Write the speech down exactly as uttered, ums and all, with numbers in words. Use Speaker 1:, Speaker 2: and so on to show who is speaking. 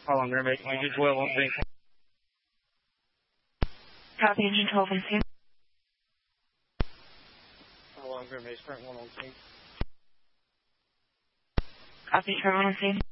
Speaker 1: How long are making language well on things?
Speaker 2: Copy engine twelve on scene.
Speaker 1: How long are making sprint one on scene?
Speaker 2: Copy turn on scene.